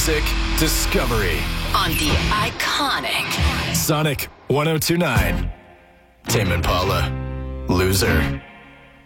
music discovery on the iconic Sonic 102.9. Tame Impala, Loser.